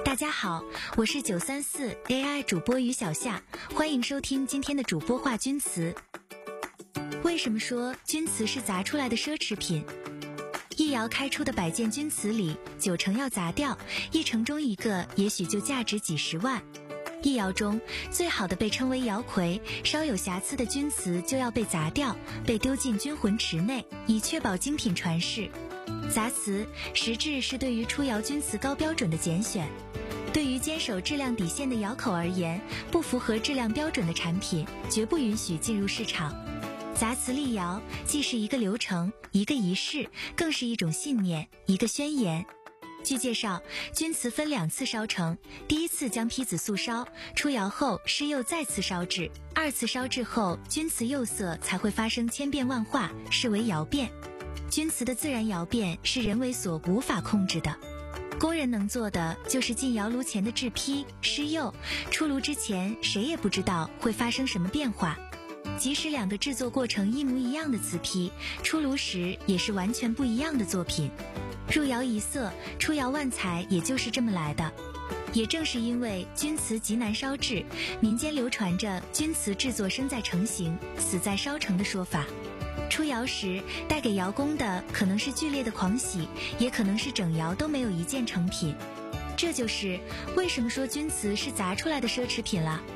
大家好，我是934 AI 主播于小夏，欢迎收听今天的主播话钧词。为什么说钧瓷是砸出来的奢侈品？一窑开出的100件钧瓷里，9成要砸掉，1成中1个也许就价值几十万。一窑中最好的被称为窑魁，稍有瑕疵的钧瓷就要被砸掉，被丢进钧魂池内，以确保精品传世。砸瓷实质是对于出窑钧瓷高标准的拣选。对于坚守质量底线的窑口而言，不符合质量标准的产品绝不允许进入市场。砸瓷立窑既是一个流程，一个仪式，更是一种信念，一个宣言。据介绍，钧瓷分2次烧成，第一次将坯子素烧，出窑后施釉再次烧制，2次烧制后钧瓷釉色才会发生千变万化，视为窑变。钧瓷的自然窑变是人为所无法控制的，工人能做的就是进窑炉前的制坯、施釉，出炉之前谁也不知道会发生什么变化。即使2个制作过程一模一样的瓷坯，出炉时也是完全不一样的作品。入窑一色，出窑万彩，也就是这么来的。也正是因为钧瓷极难烧制，民间流传着钧瓷制作生在成型，死在烧成的说法。出窑时带给窑工的可能是剧烈的狂喜，也可能是整窑都没有一件成品。这就是为什么说钧瓷是砸出来的奢侈品了。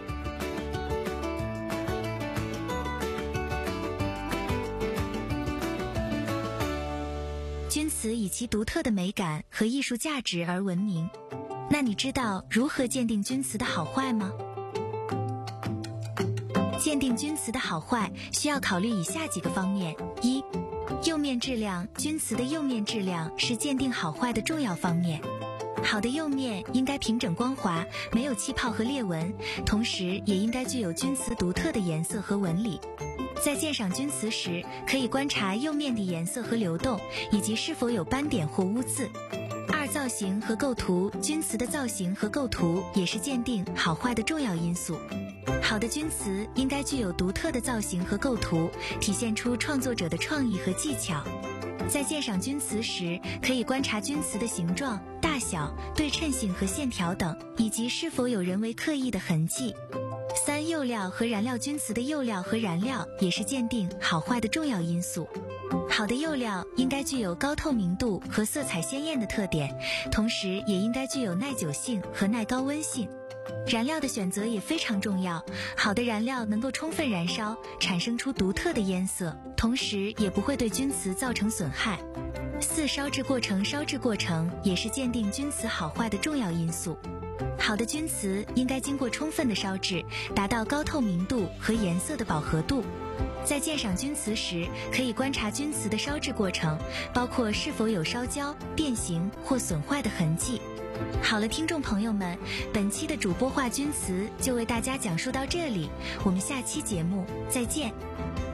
钧瓷以其独特的美感和艺术价值而闻名。那你知道如何鉴定钧瓷的好坏吗？鉴定钧瓷的好坏需要考虑以下几个方面。1. 釉面质量。钧瓷的釉面质量是鉴定好坏的重要方面。好的釉面应该平整光滑，没有气泡和裂纹，同时也应该具有钧瓷独特的颜色和纹理。在鉴赏钧瓷时，可以观察釉面的颜色和流动，以及是否有斑点或污渍。2. 造型和构图。钧瓷的造型和构图也是鉴定好坏的重要因素。好的钧瓷应该具有独特的造型和构图，体现出创作者的创意和技巧。在鉴赏钧瓷时，可以观察钧瓷的形状、大小、对称性和线条等，以及是否有人为刻意的痕迹。3. 釉料和燃料。钧瓷的釉料和燃料也是鉴定好坏的重要因素。好的釉料应该具有高透明度和色彩鲜艳的特点，同时也应该具有耐久性和耐高温性。燃料的选择也非常重要，好的燃料能够充分燃烧，产生出独特的烟色，同时也不会对钧瓷造成损害。4. 烧制过程。烧制过程也是鉴定钧瓷好坏的重要因素。好的钧瓷应该经过充分的烧制，达到高透明度和颜色的饱和度。在鉴赏钧瓷时，可以观察钧瓷的烧制过程，包括是否有烧焦、变形或损坏的痕迹。好了，听众朋友们，本期的主播话钧瓷就为大家讲述到这里，我们下期节目再见。